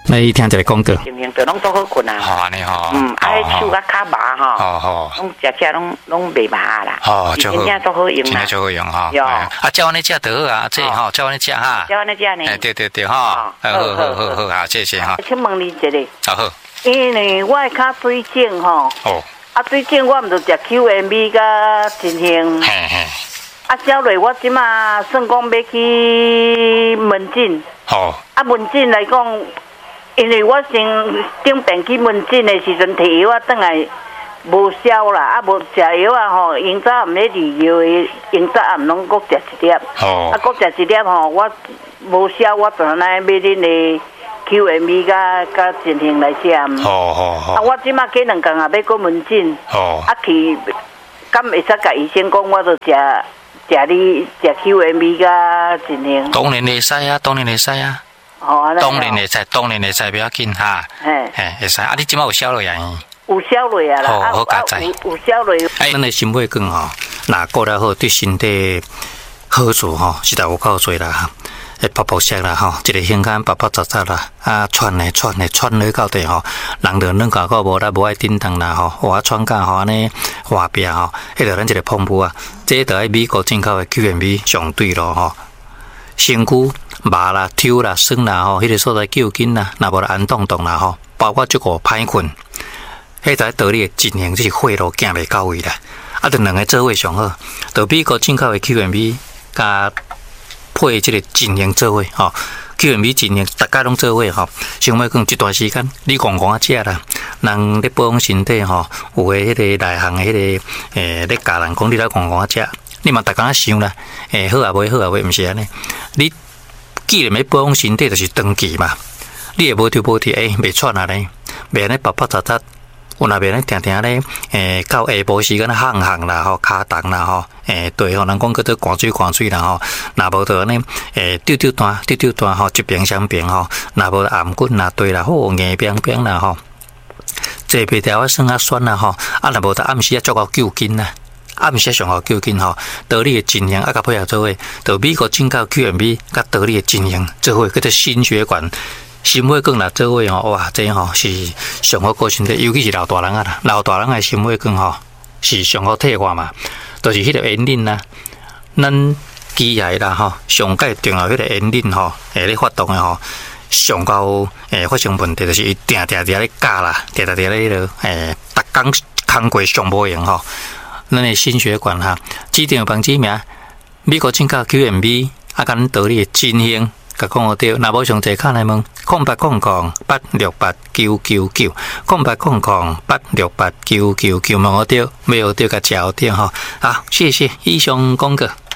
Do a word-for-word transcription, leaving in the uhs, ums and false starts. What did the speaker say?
来听一个广告。 心情就拢做好困啊。 好安尼吼。 嗯，啊，迄手甲骹麻吼。 好好。 拢食起拢拢袂麻啦。 哦，就好。 真正做好用啦。 真正做好用哈。 有。 啊，照安尼食就好啊，这吼，照安尼食哈。 照安尼食呢。 哎，对对对哈。好好好好好好，谢谢哈。 请问你一个。 好好。 因为我的骹水肿吼。哦。啊，最近我毋着食 Q M B 甲真兴，嘿嘿。啊，小瑞，我即马算讲要去门诊。哦。啊，门诊来讲，因为我先顶边去门诊的时阵摕药啊，转来无效啦，啊无食药啊吼，用早暗咧治药的，用早暗拢搁食一粒。哦。啊，搁食一粒吼，我无效，我就来买恁的。Q M B 甲甲真兴来食。哦哦哦。啊，我即马过两工也要过门诊。哦。啊去，敢会使甲医生讲，我着食食你食 Q M B 甲真兴。 当然会使啊，当然会使啊。哦，安尼。当然会使，当然会使，不要紧哈。嘿。嘿，会使。啊，你即马有消落啊？ 有消落啊啦。 好，好加载。 有有消落。 哎，咱的心血管吼，若过了好，对身体好处吼，实在有够多啦。诶，泡泡石啦吼，一个胸腔泡泡杂杂啦，啊，喘嘞喘嘞喘咧到底吼，人着软脚个无啦，无爱叮当啦吼，我喘甲吼安尼滑壁吼，迄着咱一个碰布啊，这着爱美国进口的 Q M B 上对咯吼，身躯麻啦、抽啦、酸啦吼，迄个所在揪紧啦，若无安动动啦吼，包括即个歹困，迄在道理进行即是血路行袂到位啦，啊，着两个做伙上好，着美国进口的 Q M B 加。配即个真兴做伙吼 ，Q M B 真兴，大家拢做伙吼。想要讲一段时间，你讲讲啊食啦，人咧保养身体吼，有诶迄个内行诶迄个诶，咧教人讲你来讲讲啊食，你嘛逐工啊想啦，诶好啊袂好啊袂，毋是安尼。你既然要保养身体，就是长期嘛。你也无抽无贴，诶袂喘啊咧，袂安尼白白杂杂。有那边咧，定定咧，诶，到下晡时间行行啦，吼，骹重啦，吼，诶，对吼，人讲叫做寒水寒水啦，吼，若无就安尼，诶，丢丢单丢丢单吼，一边相边吼，若无颔骨啦，对啦，好硬边边啦，吼，坐袂条啊，酸啊酸啦，吼，啊，若无就暗时啊，足够救筋啦，暗时上好救筋吼，道理的真兴啊，甲配合做伙，就美国进口 Q M B 甲道理的真兴做伙，叫做心血管。心血管啦，做伙吼，哇，这吼是上好过身体，尤其是老大人啊啦，老大人诶心血管吼是上好退化嘛，就是迄个烟瘾啦，咱机械啦吼，上界重要迄个烟瘾吼，诶咧发动诶吼，上到诶发生问题，就是伊定定定咧教啦，定定定咧迄个诶，逐工工过上无用吼，咱诶心血管哈，指定帮指名，美国进口 Q M B 啊，甲咱道理诶真兴。甲讲好对，若无上侪卡来问，空八空空八六八九九九，空八空空八六八九九九，问好对，没有对，甲食好对吼。好，谢谢以上广告。